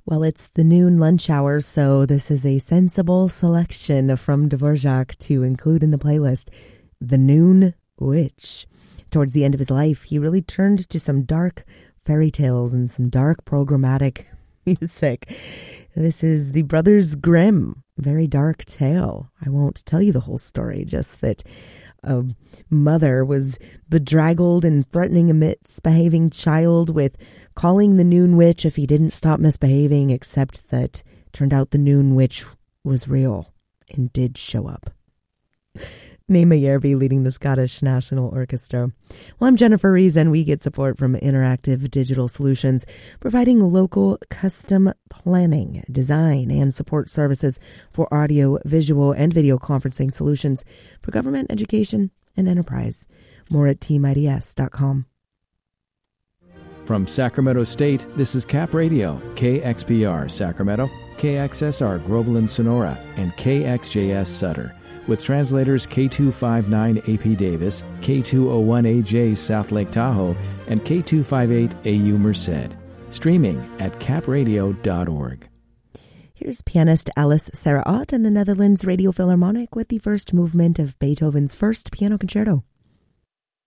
Well, it's the noon lunch hour, so this is a sensible selection from Dvorak to include in the playlist. The Noon Witch. Towards the end of his life, he really turned to some dark fairy tales and some dark programmatic music. This is the Brothers Grimm, very dark tale. I won't tell you the whole story, just that a mother was bedraggled and threatening a misbehaving child with calling the Noon Witch if he didn't stop misbehaving, except that turned out the Noon Witch was real and did show up. Naima Yerby leading the Scottish National Orchestra. Well, I'm Jennifer Rees, and we get support from Interactive Digital Solutions, providing local custom planning, design, and support services for audio, visual, and video conferencing solutions for government, education, and enterprise. More at teamids.com. From Sacramento State, this is Cap Radio, KXPR Sacramento, KXSR Groveland Sonora, and KXJS Sutter, with translators K259AP Davis, K201AJ South Lake Tahoe, and K258AU Merced. Streaming at capradio.org. Here's pianist Alice Sarah Ott and the Netherlands Radio Philharmonic with the first movement of Beethoven's First Piano Concerto.